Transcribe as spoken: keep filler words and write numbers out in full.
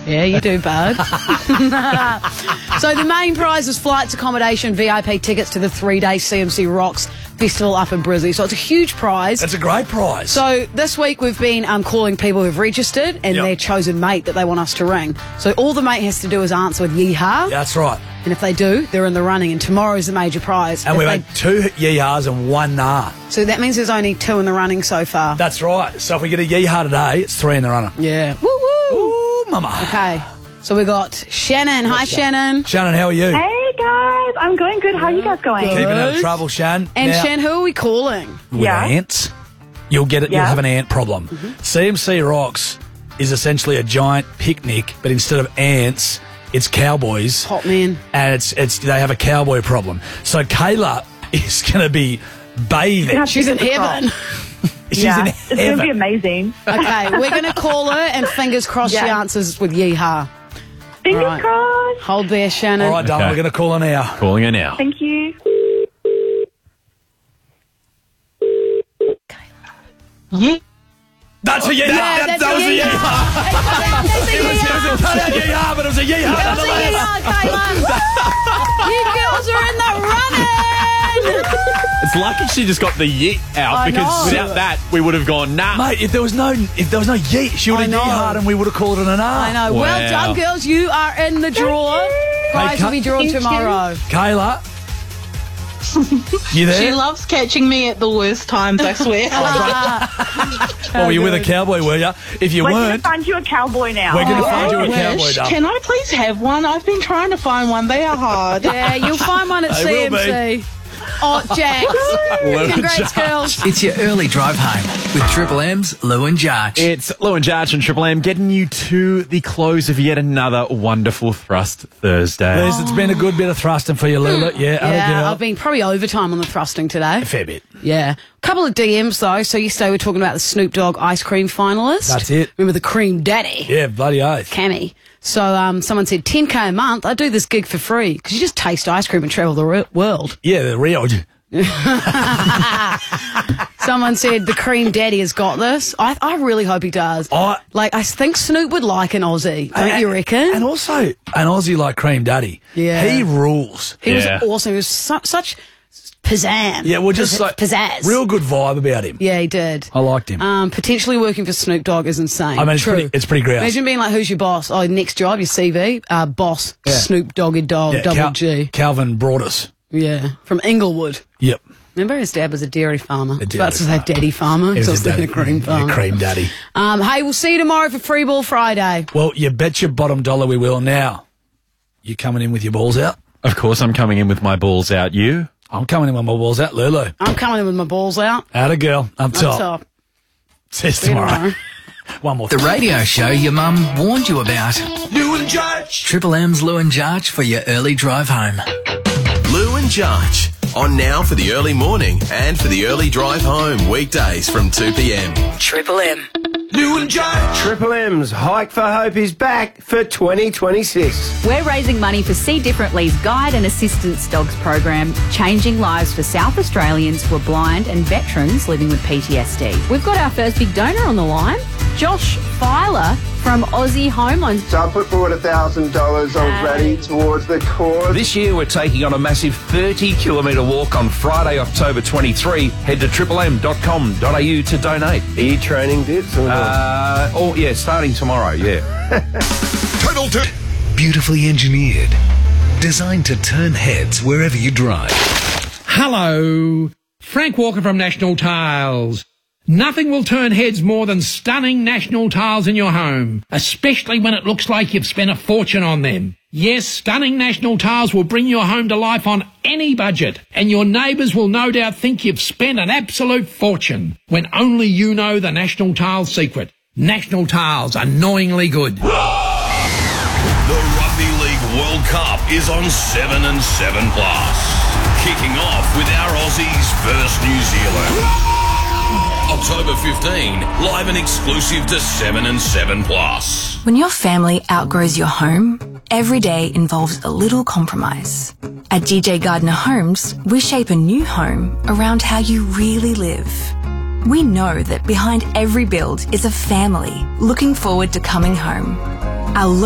Yeah, you do, bud. So the main prize is flights, accommodation, V I P tickets to the three-day C M C Rocks Festival up in Brizzy. So it's a huge prize. That's a great prize. So this week we've been um, calling people who've registered and Yep. their chosen mate that they want us to ring. So all the mate has to do is answer with yeehaw. That's right. And if they do, they're in the running. And tomorrow's the major prize. And If we've they- had two yeehas and one nah. So that means there's only two in the running so far. That's right. So if we get a yeehaw today, it's three in the runner. Yeah. Woo woo. Ooh, mama. Okay. So we got Shannon. Hi, Shannon. Shannon, how are you? Hey guys, I'm going good. How are you guys going? Good. Keeping out of trouble, Shan. And Now, Shan, who are we calling? with Yeah. ants, you'll get it. You'll Yeah. have an ant problem. C M C Rocks is essentially a giant picnic, but instead of ants, it's cowboys. Hot man. And it's it's they have a cowboy problem. So Kayla is going to be bathing. Yeah. She's in heaven. She's yeah, in it's going to heaven. be amazing. Okay, we're going to call her and fingers crossed she Yeah. answers with yeehaw. Fingers Right. crossed. Hold there, Shannon. All right, darling, Okay. we're going to call her now. Calling her now. Thank you. That's a yeehaw. Yeah, that, that's that a was a yeehaw. yeehaw. That's a It was, it was yeehaw. a cut-out yeehaw, but it was a yeehaw. That's a nonetheless. yeehaw, Kayla. You girls are in the running. It's lucky she just got the yeet out I because know. without that, we would have gone, nah. Mate, if there was no if there was no yeet, she would I have know. yeehaw and we would have called it an R. I know. Well Wow. done, girls. You are in the draw. Prize Hey, will be drawn Thank you. tomorrow. Kayla, you there? She loves catching me at the worst times, I swear. Well, were you with a cowboy, were you? If you We're going to weren't, find you a cowboy now. we're going to find you a I cowboy, wish. darling. Can I please have one? I've been trying to find one. They are hard. Yeah, you'll find one at They C will M C. Oh, Jax. Congrats, girls. It's your early drive home with Triple M's Lou and Jarch. It's Lou and Jarch and Triple M getting you to the close of yet another wonderful Thrust Thursday. Liz, it's been a good bit of thrusting for you, Lula. Yeah, other Yeah, girl. I've been probably overtime on the thrusting today. a fair bit. Yeah. Couple of D Ms, though. So yesterday we were talking about the Snoop Dogg ice cream finalist. That's it. Remember the Cream Daddy? Yeah, bloody oath. Cammy. So um, someone said ten K a month. I do this gig for free because you just taste ice cream and travel the re- world. Yeah, the real. Someone said the Cream Daddy has got this. I, I really hope he does. I- like, I think Snoop would like an Aussie, don't And- you reckon? And also, an Aussie like Cream Daddy. Yeah. He rules. he Yeah. was awesome. He was su- such pizzazz. Yeah, well, just Pizz- like pizzazz. real good vibe about him. Yeah, he did. I liked him. Um, potentially working for Snoop Dogg is insane. I mean, it's True. pretty, it's pretty grouse. Imagine being like, who's your boss? Oh, next job, your C V, uh, boss, Yeah. Snoop Doggy Dog, Yeah, double Cal- G. Calvin brought us. Yeah, from Inglewood. Yep. Remember his dad was a dairy farmer. I was dairy about to say farmer. daddy farmer. He So I was was a thinking daddy- a cream yeah, farmer. Cream Daddy. Um, hey, we'll see you tomorrow for Free Ball Friday. Well, you bet your bottom dollar we will. Now, you coming in with your balls out? Of course, I'm coming in with my balls out. You? I'm coming in with my balls out. Lulu. I'm coming in with my balls out. Out a girl. Up Up top. top. See you See you tomorrow. tomorrow. One more. The radio show your mum warned you about. Lou and Judge. Triple M's Lou and Jarch for your early drive home. Lou and Jarch. On now for the early morning and for the early drive home. Weekdays from two p.m. Triple M. Lou and Judge. Triple M's Hike for Hope is back for twenty twenty-six. We're raising money for See Differently's Guide and Assistance Dogs program, changing lives for South Australians who are blind and veterans living with P T S D. We've got our first big donor on the line, Josh Filer from Aussie Home Loans. So I put forward one thousand dollars already towards the cause. This year we're taking on a massive thirty kilometre walk on Friday, October twenty-third. Head to triple m dot com dot a u to donate. E-training bits. Uh, oh, yeah, starting tomorrow, yeah. Total two. Beautifully engineered. Designed to turn heads wherever you drive. Hello. Frank Walker from National Tiles. Nothing will turn heads more than stunning National Tiles in your home, especially when it looks like you've spent a fortune on them. Yes, stunning National Tiles will bring your home to life on any budget, and your neighbours will no doubt think you've spent an absolute fortune, when only you know the National Tiles secret. National Tiles, annoyingly good. The Rugby League World Cup is on seven and seven plus. Kicking off with our Aussies versus New Zealand. October fifteenth, live and exclusive to seven and seven plus. When your family outgrows your home, every day involves a little compromise. At D J Gardner Homes, we shape a new home around how you really live. We know that behind every build is a family looking forward to coming home. Our